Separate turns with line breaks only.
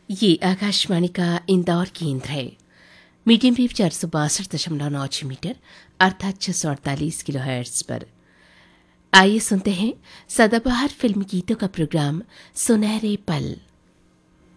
ये आकाशवाणी का इंदौर केंद्र है। मीडियम वेव 462.9 मीटर अर्थात 648 किलोहर्ट्ज पर। आइए सुनते हैं सदाबहार फिल्म गीतों का प्रोग्राम सुनहरे पल।